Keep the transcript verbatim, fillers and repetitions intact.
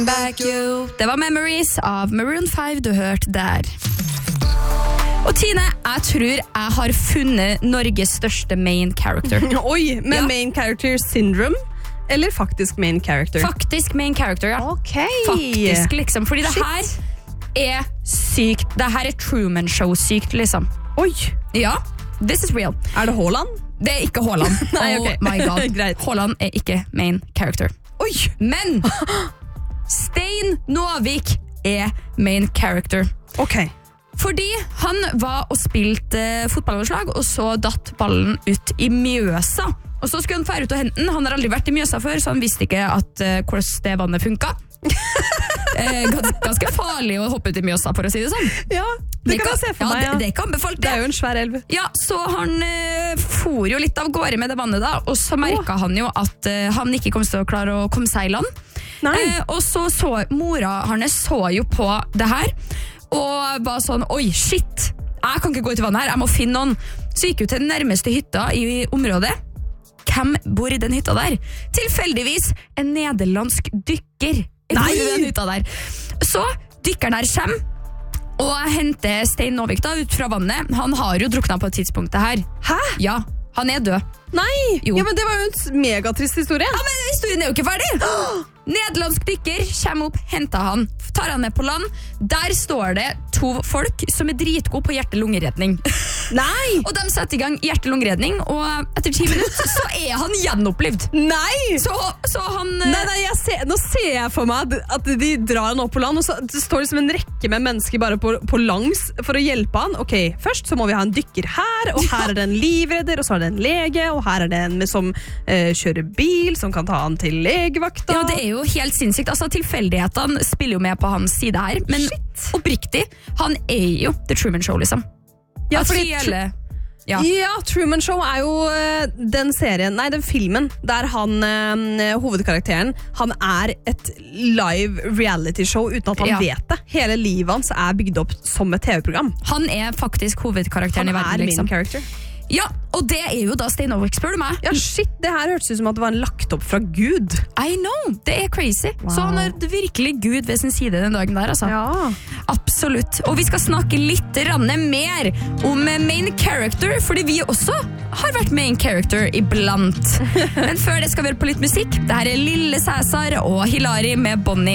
Back you. Det var Memories av Maroon five du hørte der. Og Tine, jeg tror jeg har funnet Norges største main character. Oi, med Ja. main character syndrome? Eller faktisk main character? Faktisk main character, ja. Ok. Faktisk, liksom. Fordi det Shit. her er sykt. Det her er Truman Show-sykt, liksom. Oi, Ja, this is real. er det Haaland? Det er ikke Haaland. Nei, Oh ok. my god. Greit. Haaland er ikke main character. Oi! Men Stein Nåvik er main character. Ok. Fordi han var og spilte eh, fotballandslag, og så datt ballen ut i Mjøsa. Og så skulle han fære ut og hente den. Han har aldri vært i Mjøsa før, så han visste ikke at, eh, hvordan det vannet funka. eh, gans, ganske farlig å hoppe ut i Mjøsa, for å si det sånn. Ja, det, kan jeg se for ja, meg. Ja. Det, det er ikke anbefalt, Det er jo en svær elv. Ja, så han eh, for jo litt av gårde med det vannet da, og så merket han jo at eh, han ikke kom til å klare å komme seg i land. Nei. Eh, og så så mora hans så jo på det her, og var sånn, oi, shit, jeg kan ikke gå ut i vannet her, jeg må finne noen. Så gikk hun til den nærmeste hytta i området. Hvem bor i den hytta der? Tilfeldigvis en nederlandsk dykker. Nei! Bor i den hytta der. Så dykkeren her kommer, og henter Stein Nåvik da ut fra vannet. Han har jo druknet på et tidspunkt det her. Hæ? Ja, han er død. Nei! Jo. Ja, men det var jo en s- megatrist historie. Ja, men historien er jo ikke ferdig. Nederlandsk dykker kommer opp, henter han, tar han med på land. Der står det to folk som er dritgode på hjerte-lungeredning. Nei! Og de setter i gang hjerte-lungeredning, og etter ti minutter så er han gjenopplivd. Nei! Så, så han... Nei, nei, jeg ser, nå ser jeg for meg at- at de drar han opp på land, og så det står liksom en rekke med mennesker bare på, på langs for å hjelpe han. Ok, først så må vi ha en dykker her, og her er det en livredder, og så er det en lege, og her er det en med som eh, kjører bil, som kan ta han til legevakta. Ja, det er jo helt sinnssykt. Altså, tilfeldighetene spiller jo med på hans side her, men oppriktig, han er jo The Truman Show, liksom. Ja, At fordi hele... Ja. Ja, Truman Show er jo eh, den serien, nei, den filmen der han, eh, hovedkarakteren, han er et live reality show uten at han Ja. vet det. Hele livet hans er bygd opp som et T V-program. Han er faktisk hovedkarakteren Han i verden, er liksom. main character. Ja, og det er jo da Stein Nåvik, spør du meg. Ja, shit, det her hørtes ut som at det var en lagt opp fra Gud. I know, det er crazy. Wow. Så han har virkelig Gud ved sin side den dagen der, altså. Ja. Absolutt. Og vi skal snakke litt ranne mer om main character, fordi vi også har vært main character iblant. Men før det skal vi høre på litt musikk. Det her er Lille Cæsar og Hilari med Bonnie.